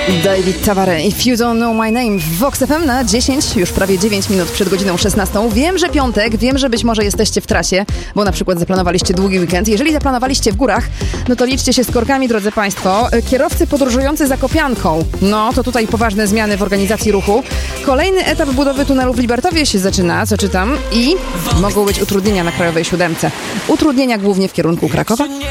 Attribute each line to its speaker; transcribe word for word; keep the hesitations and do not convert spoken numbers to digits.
Speaker 1: David Tavare, If You Don't Know My Name w Vox F M na dziesięć, już prawie dziewięć minut przed godziną szesnastą. Wiem, że piątek, wiem, że być może jesteście w trasie, bo na przykład zaplanowaliście długi weekend. Jeżeli zaplanowaliście w górach, no to liczcie się z korkami, drodzy Państwo. Kierowcy podróżujący Zakopianką, no to tutaj poważne zmiany w organizacji ruchu. Kolejny etap budowy tunelu w Libertowie się zaczyna, co czytam, i mogą być utrudnienia na Krajowej Siódemce. Utrudnienia głównie w kierunku Krakowa,